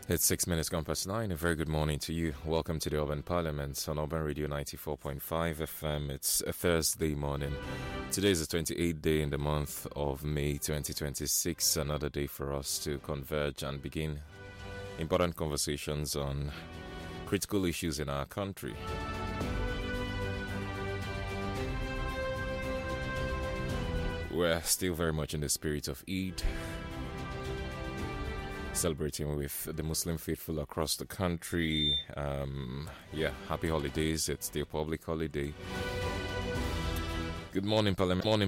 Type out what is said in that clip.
It's 6 minutes gone past 9. A very good morning to you. Welcome to the Urban Parliament on Urban Radio 94.5 FM. It's a Thursday morning. Today is the 28th day in the month of May 2026. Another day for us to converge and begin important conversations on critical issues in our country. We're still very much in the spirit of Eid, celebrating with the Muslim faithful across the country. Happy holidays. It's the public holiday. Good morning, Parliament.